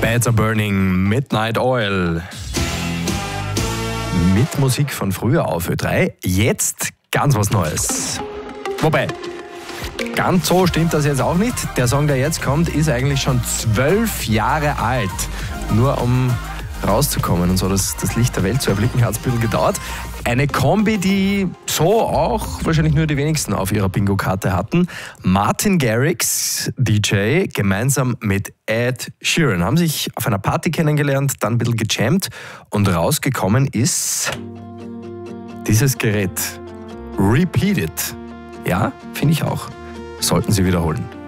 Beds Are Burning, Midnight Oil. Mit Musik von früher auf Ö3. Jetzt ganz was Neues. Wobei, ganz so stimmt das jetzt auch nicht. Der Song, der jetzt kommt, ist eigentlich schon 12 Jahre alt. Nur um rauszukommen und so das Licht der Welt zu erblicken, hat es ein bisschen gedauert. Eine Kombi, die so auch wahrscheinlich nur die wenigsten auf ihrer Bingo-Karte hatten. Martin Garrix, DJ, gemeinsam mit Ed Sheeran. Haben sich auf einer Party kennengelernt, dann ein bisschen gejammt und rausgekommen ist dieses Gerät. Repeat It. Ja, finde ich auch. Sollten Sie wiederholen.